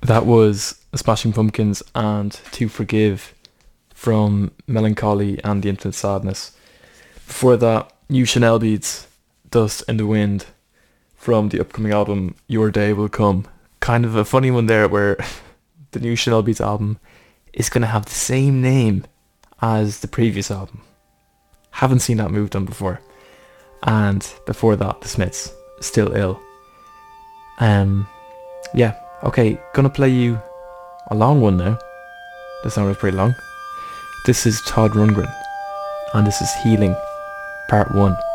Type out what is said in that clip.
That was Smashing Pumpkins and To Forgive from Melancholy and the Infinite Sadness. Before that, New Chanel Beats, Dust in the Wind from the upcoming album Your Day Will Come. Kind of a funny one there where the new Chanel Beats album is going to have the same name as the previous album. Haven't seen that move done before. And before that, The Smiths, Still Ill. Yeah, okay, gonna play you a long one now. This song was pretty long. This is Todd Rundgren, and this is Healing, Part 1.